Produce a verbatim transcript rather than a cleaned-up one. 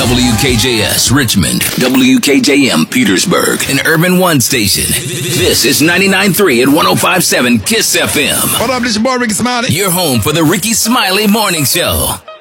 W K J S Richmond, W K J M Petersburg, an Urban One station. This is ninety-nine point three and one oh five point seven KISS F M. What up, this your boy Ricky Smiley. Your home for the Ricky Smiley Morning Show.